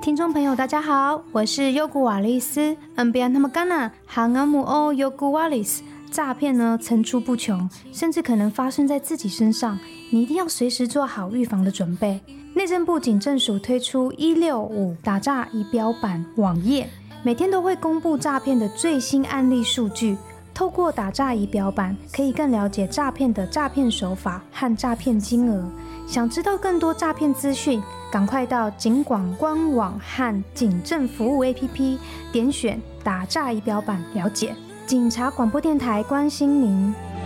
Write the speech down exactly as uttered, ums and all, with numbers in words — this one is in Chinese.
听众朋友大家好，我是优古瓦丽丝。嗯，别那么干呐，韩恩姆欧优古瓦丽斯。诈骗呢层出不穷，甚至可能发生在自己身上，你一定要随时做好预防的准备。内政部警政署推出一六五打诈仪表板网页，每天都会公布诈骗的最新案例数据。透过打诈仪表板，可以更了解诈骗的诈骗手法和诈骗金额。想知道更多诈骗资讯，赶快到警广官网和警政服务 A P P 点选打诈仪表板了解。警察广播电台关心您。